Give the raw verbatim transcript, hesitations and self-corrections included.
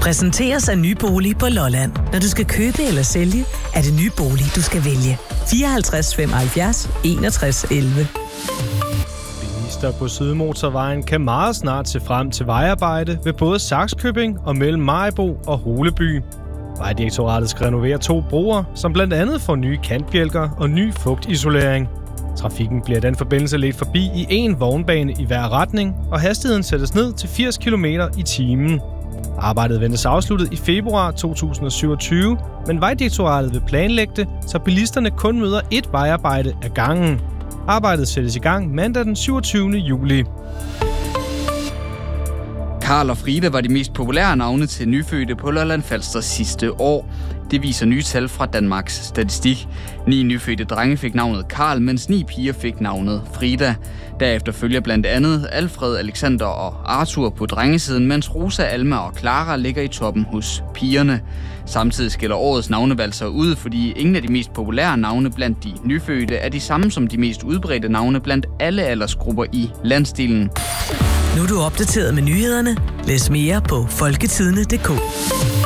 præsenteres af Nye Bolig på Lolland. Når du skal købe eller sælge, er det Nye Bolig, du skal vælge. fireoghalvtreds femoghalvfjerds enogtres elleve. Bilister på Sydmotorvejen kan meget snart se frem til vejarbejde ved både Sakskøbing og mellem Maribo og Holeby. Vejdirektoratet skal renovere to broer, som blandt andet får nye kantbjælker og ny fugtisolering. Trafikken bliver i den forbindelse ledt forbi i en vognbane i hver retning, og hastigheden sættes ned til firs kilometer i timen. Arbejdet ventes afsluttet i februar to tusind og syvogtyve, men Vejdirektoratet vil planlægge det, så bilisterne kun møder ét vejarbejde ad gangen. Arbejdet sættes i gang mandag den syvogtyvende juli. Karl og Frida var de mest populære navne til nyfødte på Lolland Falster sidste år. Det viser nye tal fra Danmarks Statistik. Ni nyfødte drenge fik navnet Karl, mens ni piger fik navnet Frida. Derefter følger blandt andet Alfred, Alexander og Arthur på drengesiden, mens Rosa, Alma og Clara ligger i toppen hos pigerne. Samtidig skiller årets navnevalg sig ud, fordi ingen af de mest populære navne blandt de nyfødte er de samme som de mest udbredte navne blandt alle aldersgrupper i landsdelen. Nu er du opdateret med nyhederne. Læs mere på folketidene punktum d k.